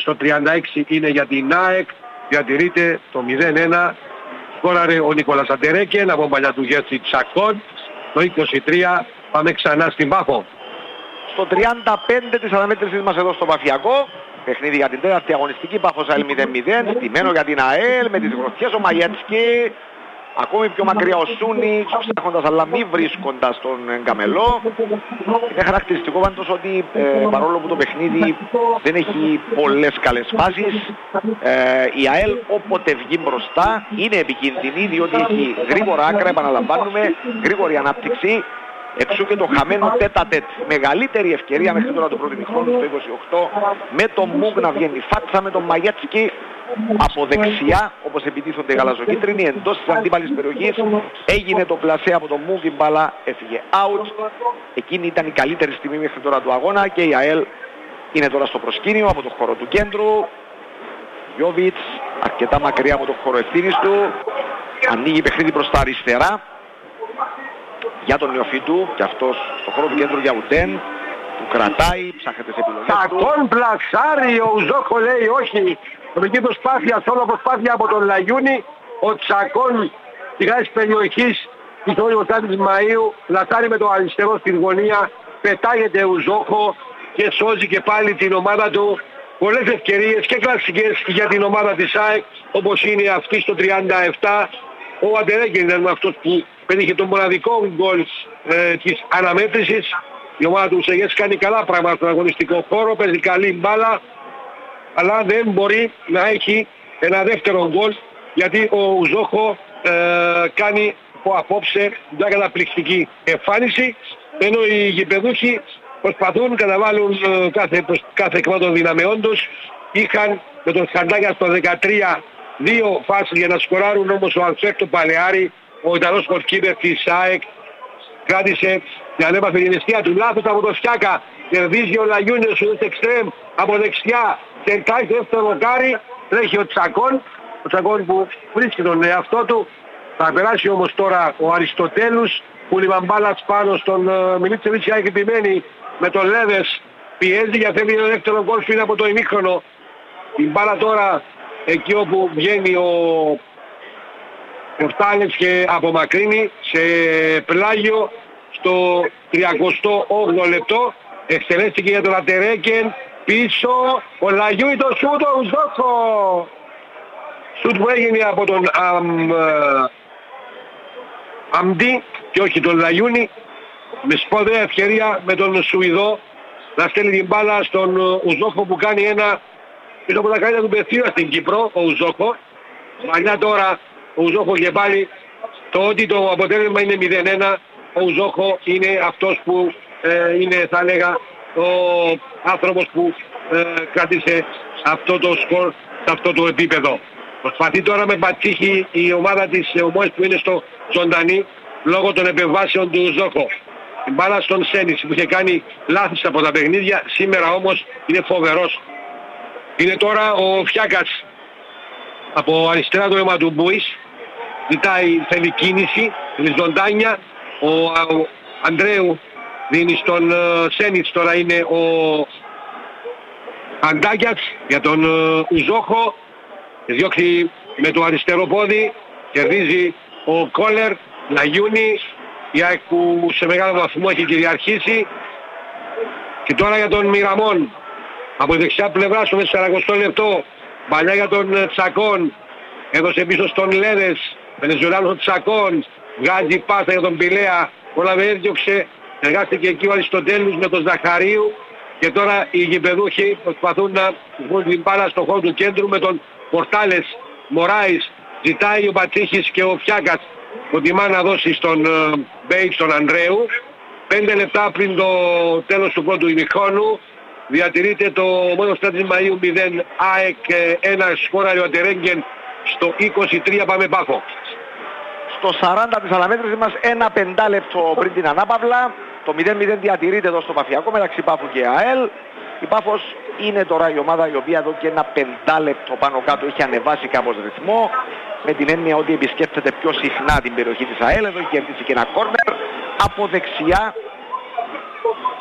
στο 36 είναι για την ΑΕΚ. Διατηρείται το 0-1. Σκόραρε ο Νίκολας Αντερέκεν από παλιά του Γέρση Τσακών. Το 23 πάμε ξανά στην Πάφο. Στο 35 της αναμέτρησης μας εδώ στο Παφιακό. Παιχνίδι για την τέταρτη αγωνιστική, Πάφος ΑΕΛ 0-0. Στημένο για την ΑΕΛ με τις γροθιές ο Μαγιέτσκι. Ακόμη πιο μακριά ο Σούνιτς, ψάχνοντας αλλά μη βρίσκοντας τον Γκαμελό. Είναι χαρακτηριστικό πάντως ότι παρόλο που το παιχνίδι δεν έχει πολλές καλές φάσεις, η ΑΕΛ όποτε βγει μπροστά είναι επικίνδυνη, διότι έχει γρήγορα άκρα, επαναλαμβάνουμε, γρήγορη ανάπτυξη. Εξού και το χαμένο τέτα-τέτ. Μεγαλύτερη ευκαιρία μέχρι τώρα του πρώτου ημιχρόνου στο 28 με τον Μουγκ να βγαίνει φάτσα με τον Μαγιέτσκι από δεξιά, όπως επιτίθονται οι γαλαζοκίτρινοι, εντός της αντίπαλης περιοχής. Έγινε το πλασέ από τον Μουγκ, η μπάλα έφυγε out. Εκείνη ήταν η καλύτερη στιγμή μέχρι τώρα του αγώνα και η ΑΕΛ είναι τώρα στο προσκήνιο από το χώρο του κέντρου. Γιώβιτς αρκετά μακριά από το χώρο ευθύνης του. Ανοίγει παιχνίδι προς τα αριστερά για τον Νεοφίτου και αυτός στο χώρο του κέντρου για Ουντέν. Του κρατάει, ψάχνεται σε επιλογές του. Κακόν πλαξάρι, ο Ουζόκο λέει όχι. Τρομική προσπάθεια, σόλο προσπάθεια από τον Λαγιούνι. Ο Τσακών της περιοχής της 24ης Μαΐου λατάρει με το αριστερό στην γωνία. Πετάγεται Ουζόκο και σώζει και πάλι την ομάδα του. Πολλές ευκαιρίες και κλασικές για την ομάδα της ΑΕΚ, όπως είναι αυτή στο 37. Ο Αντερέκεν ήταν αυτός που πέτυχε τον μοναδικό γκολ της αναμέτρησης. Η ομάδα του Σεγές κάνει καλά πράγματα στον αγωνιστικό χώρο, παίζει καλή μπάλα, αλλά δεν μπορεί να έχει ένα δεύτερο γκολ, γιατί ο Ουζόχο κάνει απόψε μια καταπληκτική εμφάνιση, ενώ οι γηπεδούχοι προσπαθούν, καταβάλουν κάθε εκ των δυναμεών τους. Είχαν με τον Σκαντάκια στο 13 δύο φάσεις για να σκοράρουν, όμως ο Αλφέρτο Παλαιάρη, ο Ιταλός goalkeeper της ΑΕΚ, κράτησε την ανέπαφη την αιστεία του. Λάθος από το Σιάκα, κερδίζει ο Λαγιούνιος στο εξτρέμ από δεξιά, τεντάει στο δεύτερο δοκάρι, τρέχει ο Τσακών που βρίσκει τον εαυτό του. Θα περάσει όμως τώρα ο Αριστοτέλους που λιμαμπάλας πάνω στον Μιλίτσεβιτς. Η ΑΕΚ επιμένει με τον Λέβες, πιέζει για θέλει το δεύτερο γκολ πριν από το ημίχρονο. Η μπάλα τώρα εκεί όπου βγαίνει ο Ορτάλες και απομακρύνει σε πλάγιο στο 38ο λεπτό. Εκτελέστηκε για τον Αντερέκεν, πίσω ο Λαγιούι, το σούτ, ο Ουζόκο. Σούτ που έγινε από τον Αμντί και όχι τον Λαγιούνι, με σπουδαία ευκαιρία με τον Σουηδό να στέλνει την μπάλα στον Ουζόκο που κάνει ένα πίσω από τα καλύτερα του παιχνίδια στην Κύπρο, ο Ουζόκο. Μανιά τώρα ο Ουζόκο και πάλι το ότι το αποτέλεσμα είναι 0-1, ο Ουζόκο είναι αυτός που είναι, θα λέγα, ο άνθρωπος που κράτησε αυτό το σκορ σε αυτό το επίπεδο. Προσπαθεί τώρα με πατσίχη η ομάδα της ομάδας που είναι στο ζωντανή λόγω των επεμβάσεων του Ουζόκο. Η μπάλα στον Σένις που είχε κάνει λάθη από τα παιχνίδια, σήμερα όμως είναι φοβερός. Είναι τώρα ο Φιάκας από αριστερά το αίμα του Μπούις, ζητάει, θέλει κίνηση, θέλει ζωντάνια. Ο Ανδρέου δίνει στον Σένιτς, τώρα είναι ο Αντάκιας για τον Ουζόχο, διώξει με το αριστερό πόδι, κερδίζει ο Κόλερ, Λαγιούνι, η ΑΕΚ που σε μεγάλο βαθμό έχει κυριαρχήσει. Και τώρα για τον Μιραμόν, από δεξιά πλευρά στο 40 λεπτό, παλιά για τον Τσακών, έδωσε πίσω στον Λέδες, Βενεζουελάνος ο Τσακών, βγάζει πάσα για τον Πηλέα, ο Λαβέ έδιωξε, εργάστηκε εκεί ο Αριστοτέλους με τον Ζαχαρίου και τώρα οι γηπεδούχοι προσπαθούν να βγουν την μπάλα στο χώρο του κέντρου με τον Πορτάλες, Μωράης, ζητάει ο Πατσίχης και ο Φιάκας, προτιμά να δώσει στον Μπέιτ, στον Ανδρέου. 5 λεπτά πριν το τέλος του πρώτου ημιχρόνου διατηρείται το μόνο της Μαΐου 0, ΑΕΚ 1, σκόραρε ο Αντερέγκεν στο 23, πάμε Πάφο. Στο 40 της αναμέτρησης μας, ένα 5 λεπτό πριν την ανάπαυλα, το 0-0 διατηρείται εδώ στο Παφιακό μεταξύ Πάφου και ΑΕΛ. Η Πάφος είναι τώρα η ομάδα η οποία εδώ και ένα 5 λεπτό πάνω κάτω έχει ανεβάσει κάπως ρυθμό, με την έννοια ότι επισκέπτεται πιο συχνά την περιοχή της ΑΕΛ. Εδώ έχει κερδίσει και ένα κόρνερ από δεξιά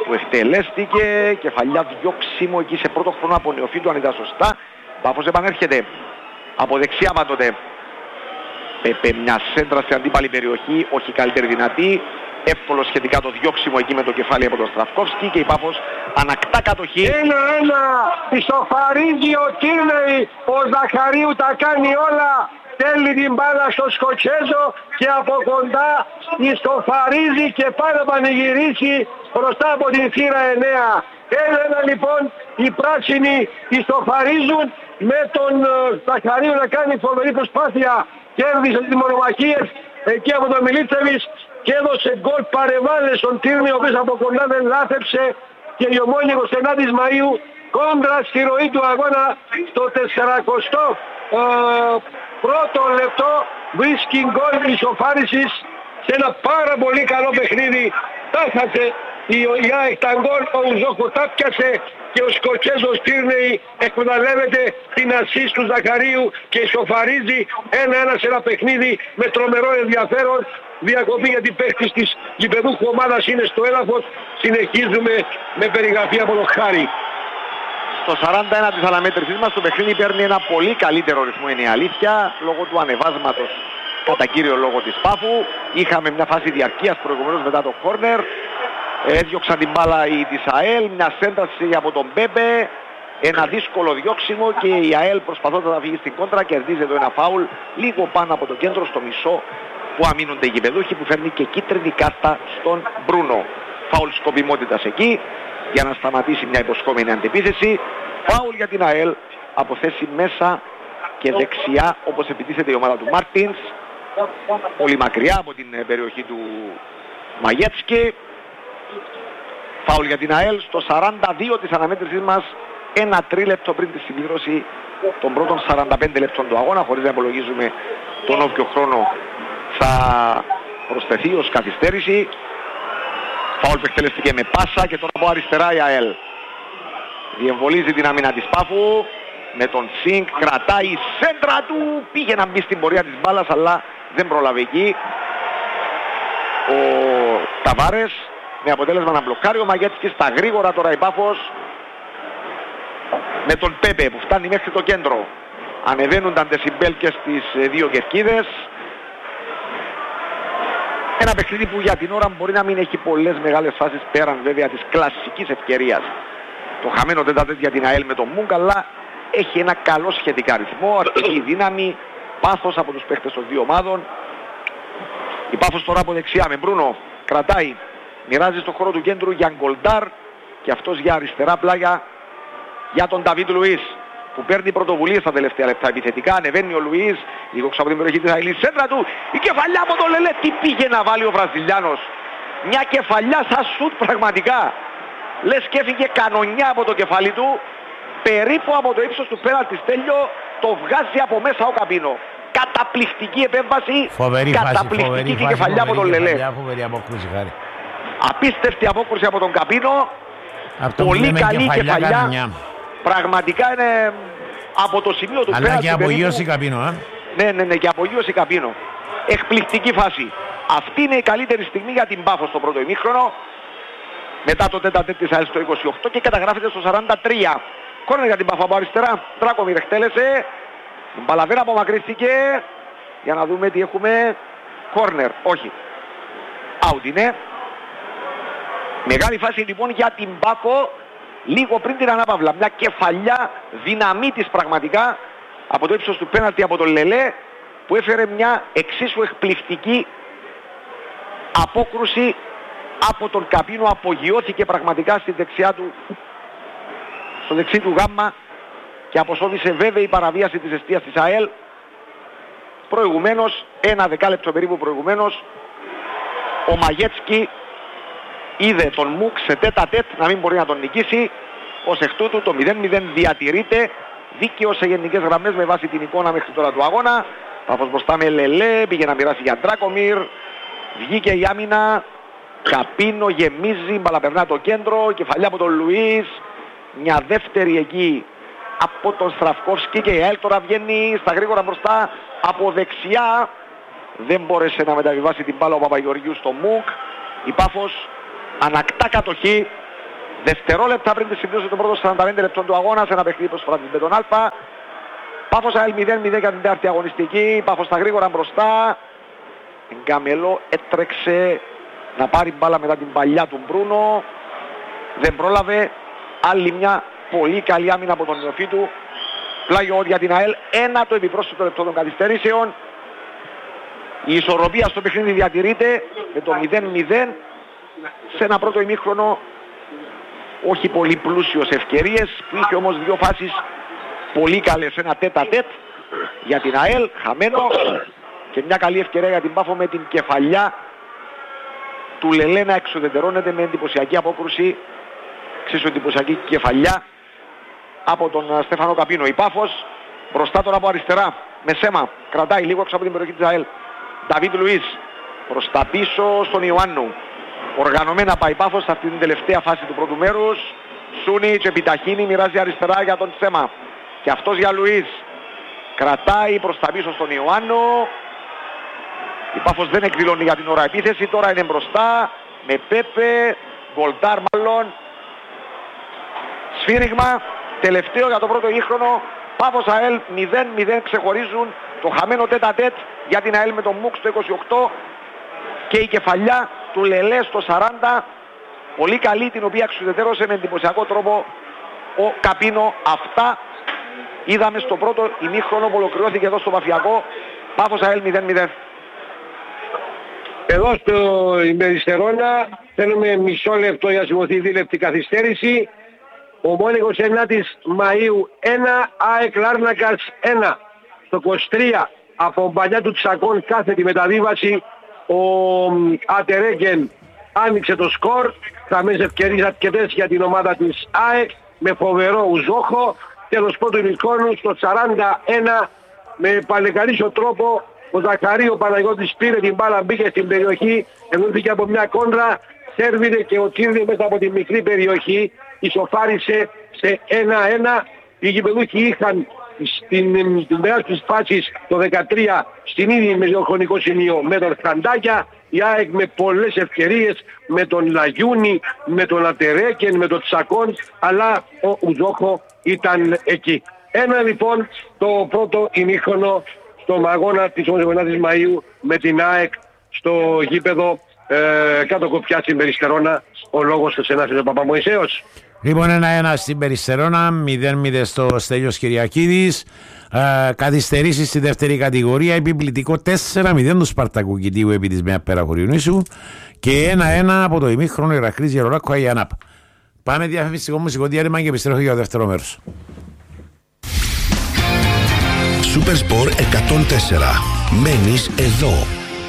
που εκτελέστηκε. Κεφαλιά διώξιμο εκεί σε πρώτο χρόνο από Νεοφύτου, αν είδα σωστά. Πάφος επανέρχεται από δεξιά πάντοτε. Πέπε μια σέντρα σε αντίπαλη περιοχή, όχι καλύτερη δυνατή. Εύκολο σχετικά το διώξιμο εκεί με το κεφάλι από τον Στραφκόφσκι και η Πάφος ανακτά κατοχή. 1-1, ισοφαρίζει ο Τίρνεϊ, ο Ζαχαρίου τα κάνει όλα. Στέλνει την μπάλα στο Σκοτσέζο και από κοντά ισοφαρίζει και πάει να πανηγυρίσει μπροστά από την θύρα 9. 1-1 λοιπόν, οι πράσινοι ισοφαρίζουν με τον Ζαχαρίου να κάνει φοβερή προσπάθεια. Κέρδισε τις μονομαχίες εκεί από τον Μιλίτσεβιτς και έδωσε γκολ παρεμβάλλες στον Τίρνη, ο οποίος από κοντά δεν λάθεψε και η Ομόνια 29 Μαΐου κόντρα στη ροή του αγώνα στο 40ο πρώτο λεπτό βρίσκει γκολ ισοφάρισης σε ένα πάρα πολύ καλό παιχνίδι. Τάχασε η ΑΕΚ τα γκολ, ο Ουζόκο τα πιάσε και ο Σκοτσέζος Τίρνεϊ εκμεταλλεύεται την ασίστ του Ζαχαρίου και ισοφαρίζει 1-1 σε ένα παιχνίδι με τρομερό ενδιαφέρον. Διακοπή γιατί παίχτης της γηπεδούχου ομάδας είναι στο έλαφος. Συνεχίζουμε με περιγραφή από τον Χάρη. Στο 41 της αναμέτρησής μας το παιχνίδι παίρνει ένα πολύ καλύτερο ρυθμό, είναι η αλήθεια, λόγω του ανεβάσματος κατά κύριο λόγο της Πάφου. Είχαμε μια φάση διαρκείας προηγουμένως μετά το κόρνερ. Έδιωξαν την μπάλα η της ΑΕΛ, μια σένταση από τον Μπέμπε, ένα δύσκολο διώξιμο και η ΑΕΛ προσπαθώντας να φύγει στην κόντρα κερδίζει το ένα φάουλ λίγο πάνω από το κέντρο στο μισό που αμήνονται οι γηπεδούχοι, που φέρνει και κίτρινη κάρτα στον Μπρούνο. Φάουλ σκοπιμότητας εκεί για να σταματήσει μια υποσχόμενη αντεπίθεση. Φάουλ για την ΑΕΛ από θέση μέσα και δεξιά όπως επιτίθεται η ομάδα του Μάρτινς, πολύ μακριά από την περιοχή του Μαγέτσκι. Φάουλ για την ΑΕΛ στο 42 της αναμέτρησής μας, ένα τρίλεπτο πριν τη συμπληρώση των πρώτων 45 λεπτών του αγώνα, χωρίς να υπολογίζουμε τον όποιο χρόνο θα προσθεθεί ως καθυστέρηση. Φάουλ που εκτελέστηκε με πάσα και τώρα από αριστερά η ΑΕΛ. Διεμβολίζει την άμυνα της Πάφου με τον Σινκ, κρατάει η σέντρα του, πήγε να μπει στην πορεία της μπάλας αλλά δεν πρόλαβε εκεί ο Ταβάρες, με αποτέλεσμα να μπλοκάρει ο Μαγέτσκι. Στα γρήγορα τώρα η Πάφος με τον Πέπε που φτάνει μέχρι το κέντρο. Ανεβαίνουν τα ντεσιμπέλ στις δύο κερκίδες. Ένα παιχνίδι που για την ώρα μπορεί να μην έχει πολλές μεγάλες φάσεις πέραν βέβαια της κλασικής ευκαιρίας. Το χαμένο τετατέτ για την ΑΕΛ με τον Μούγκ, αλλά έχει ένα καλό σχετικά ρυθμό, αρκετή δύναμη, πάθος από τους παίχτες των δύο ομάδων. Η Πάφος τώρα από δεξιά με Μπρούνο, κρατάει, μοιράζει στο χώρο του κέντρου για Γκολντάρ και αυτός για αριστερά πλάγια για τον Νταβίτ Λουίς, που παίρνει πρωτοβουλίες στα τελευταία λεπτά επιθετικά. Ανεβαίνει ο Λουίς, λίγο από την περιοχή της ΑΕΛ, σέντρα του, η κεφαλιά από τον Λελέ, τι πήγε να βάλει ο Βραζιλιάνος. Μια κεφαλιά σαν σουτ πραγματικά. Λες και έφυγε κανονιά από το κεφάλι του, περίπου από το ύψος του πέναλτι στέλιο, το βγάζει από μέσα ο Καμπίνο. Καταπληκτική επέμβαση, καταπληκτική και κεφαλιά από τον Λελέ. Απίστευτη απόκρουση από τον Καμπίνο, πολύ καλή κεφαλιά. Πραγματικά είναι από το σημείο του πέναλτι. Αλλά και απογείωση Καμπίνο, Ναι, και απογείωση Καμπίνο. Εκπληκτική φάση. Αυτή είναι η καλύτερη στιγμή για την Πάφο στο πρώτο ημίχρονο. Μετά το τέταρτο της ΑΕΛ στο 28 και καταγράφεται στο 43. Κόρνερ για την Πάφο από αριστερά. Ντράκομιρ εκτέλεσε. Η μπάλα δεν απομακρύστηκε. Για να δούμε τι έχουμε. Κόρνερ, όχι. Out είναι. Μεγάλη φάση λοιπόν για την Πάφο. Λίγο πριν την ανάπαυλα. Μια κεφαλιά δυναμίτης πραγματικά από το ύψος του πέναλτι από τον Λελέ, που έφερε μια εξίσου εκπληκτική απόκρουση από τον Καμπίνο. Απογειώθηκε πραγματικά στη δεξιά του, στο δεξί του γάμμα και αποσώβησε βέβαιη παραβίαση της εστίας της ΑΕΛ. Προηγουμένως, ένα δεκάλεπτο περίπου προηγουμένως, ο Μαγέτσκι είδε τον Μουκ σε τέτα-τέτ να μην μπορεί να τον νικήσει. Ως εκ τούτου το 0-0 διατηρείται δίκαιο σε γενικές γραμμές με βάση την εικόνα μέχρι τώρα του αγώνα. Πάφος μπροστά με Λελέ, πήγε να μοιράσει για Ντράκομιρ, βγήκε η άμυνα, Καπίνο γεμίζει, μπαλαπερνά το κέντρο, κεφαλιά από τον Λουίς, μια δεύτερη εκεί από τον Στραφκόφσκι και η ΑΕΛ τώρα βγαίνει στα γρήγορα μπροστά από δεξιά. Δεν μπόρεσε να μεταβιβάσει την μπάλα ο Παπαγεωργιού στο Μουκ. Η Πάφος ανακτά κατοχή δευτερόλεπτα πριν τη συμπλήρωση των πρώτων 45 λεπτών του αγώνα σε ένα παιχνίδι προσφορά της Μπετον Αλφα. Πάφος ΑΕΛ 0-0 για την τέταρτη αγωνιστική. Πάφος στα γρήγορα μπροστά. Γκαμελό έτρεξε να πάρει μπάλα μετά την παλιά του Μπρούνο. Δεν πρόλαβε. Άλλη μια πολύ καλή άμυνα από τον νεοφύτου. Πλάγιο για την ΑΕΛ. Ένα το επιπρόσθετο λεπτό των καθυστερήσεων. Η ισορροπία στο παιχνίδι διατηρείται με το 0-0 σε ένα πρώτο ημίχρονο όχι πολύ πλούσιο σε ευκαιρίες, που είχε όμως δύο φάσεις πολύ καλές. Ένα τέτα-τέτ για την ΑΕΛ, χαμένο, και μια καλή ευκαιρία για την Πάφο με την κεφαλιά του Λελέ να εξουδετερώνεται με εντυπωσιακή απόκρουση, εξίσου εντυπωσιακή κεφαλιά από τον Στέφανο Καπίνο. Η Πάφος μπροστά τώρα από αριστερά, με Σέμα, κρατάει λίγο έξω από την περιοχή της ΑΕΛ. Νταβίτ Λουίς προς τα πίσω στον Ιωάννου. Οργανωμένα πάει Πάφος σε αυτή την τελευταία φάση του πρώτου μέρους. Σούνιτς επιταχύνει, μοιράζει αριστερά για τον Σέμα. Και αυτός για Λουίς. Κρατάει προς τα πίσω στον Ιωάννου. Η Πάφος δεν εκδηλώνει για την ώρα επίθεση. Τώρα είναι μπροστά με Πέπε, Γκολτάρ μάλλον. Σφύριγμα, τελευταίο για το πρώτο ήμιχρονο. Πάφος ΑΕΛ 0-0 ξεχωρίζουν το χαμένο τέτα-τέτ για την ΑΕΛ με τον Μουκ στο 28 και η κεφαλιά του Λελέ στο 40. Πολύ καλή, την οποία εξουδετερώσε με εντυπωσιακό τρόπο ο Καπίνο. Αυτά είδαμε στο πρώτο ημίχρονο που ολοκληρώθηκε εδώ στο Παφιακό. Πάφος ΑΕΛ 0-0. Εδώ στο Ημεριστερώνα θέλουμε μισό λεπτό για να σημειωθεί δίλεπτη καθυστέρηση. Ομόνικος 9ης Μαΐου 1, ΑΕΚ Λάρνακας 1. Στο 23 από μπαλιά του Τσακών κάθετη μεταβίβαση. Ο Ατερέγγεν άνοιξε το σκορ. Χαμένες ευκαιρίες αρκετές για την ομάδα της ΑΕΚ με φοβερό Ουζόχο. Τέλος πρώτου ημιχρόνου στο 41 με παλαικαρίσιο τρόπο ο Ζαχαρίου Παναγιώτης πήρε την μπάλα, μπήκε στην περιοχή, εννοήθηκε από μια κόντρα, σέρβιρε και ο Τσίρδη μέσα από τη μικρή περιοχή ισοφάρισε σε 1-1. Οι γηπεδούχοι είχαν στην μεγάλη της φάσης το 13 στην ίδια μεσοχρονικό σημείο με τον Χαντάκια. Η ΑΕΚ με πολλές ευκαιρίες, με τον Λαγιούνι, με τον Ατερέκεν, με τον Τσακόν, αλλά ο Ουζόχο ήταν εκεί. Ένα λοιπόν το πρώτο ημίχρονο στον αγώνα της 9ης Μαΐου με την ΑΕΚ στο γήπεδο κάτω κοπιά στην Περιστερώνα. Ο λόγος του Σενάσης ο Παπαμωυσέος. Λοιπόν, 1-1 στην Περιστερώνα, 0-0 στο Στέλιος Κυριακίδης. Καθυστερήσεις στη δεύτερη κατηγορία, επιπληκτικό 4-0 του Σπαρτακού Κητίου επί της Μέα Περαχωριουνήσου και 1-1 από το ημίχρονο Ηρακλής Γερολάκου Αγιανάπ. Πάμε διαφημιστικό μουσικό διάρρημα και επιστρέφω για το δεύτερο μέρος. Super Sport 104. Μένεις εδώ.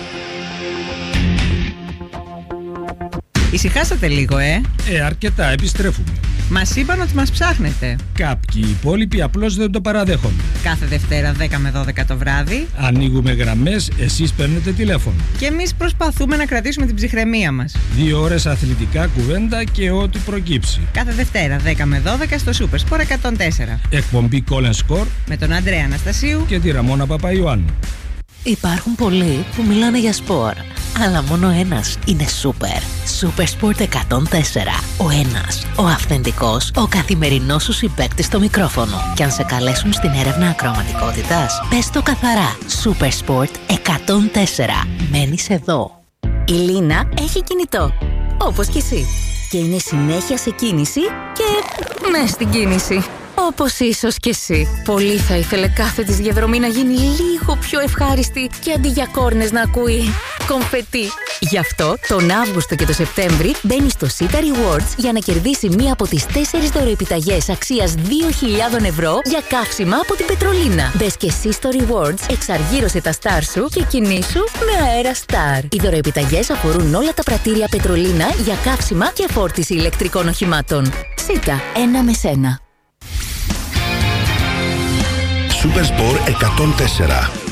Ησυχάσατε λίγο, αρκετά, επιστρέφουμε. Μας είπαν ότι μας ψάχνετε. Κάποιοι υπόλοιποι απλώς δεν το παραδέχονται. Κάθε Δευτέρα 10 με 12 το βράδυ ανοίγουμε γραμμές, εσείς παίρνετε τηλέφωνο. και εμείς προσπαθούμε να κρατήσουμε την ψυχραιμία μας. 2 ώρες αθλητικά, κουβέντα και ό,τι προκύψει. Κάθε Δευτέρα 10 με 12 στο Super Sport 104. Εκπομπή Call and Score Με τον Αντρέα Αναστασίου και τη Ραμόνα Παπαϊωάννου. Υπάρχουν πολλοί που μιλάνε για σπορ, αλλά μόνο ένας είναι σούπερ. Super Sport 104. Ο ένας, ο αυθεντικός, ο καθημερινός σου συμπαίκτης στο μικρόφωνο. Και αν σε καλέσουν στην έρευνα ακροαματικότητας, πες το καθαρά. Super Sport 104. Μένεις εδώ. Η Λίνα έχει κινητό, όπως και εσύ. Και είναι συνέχεια σε κίνηση και μες στην κίνηση. Όπως ίσως και εσύ. Πολύ θα ήθελε κάθε της διαδρομή να γίνει λίγο πιο ευχάριστη και αντί για κόρνες να ακούει κομφετί. Γι' αυτό τον Αύγουστο και το Σεπτέμβρη μπαίνει στο Sita Rewards για να κερδίσει μία από τις 4 δωροεπιταγές αξίας 2.000 ευρώ για καύσιμα από την Πετρολίνα. Μπες και εσύ στο Rewards, εξαργύρωσε τα Star σου και κινήσου με αέρα Star. Οι δωροεπιταγές αφορούν όλα τα πρατήρια Πετρολίνα για καύσιμα και φόρτιση ηλεκτρικών οχημάτων. Sita, ένα με σένα. Super Sport 104.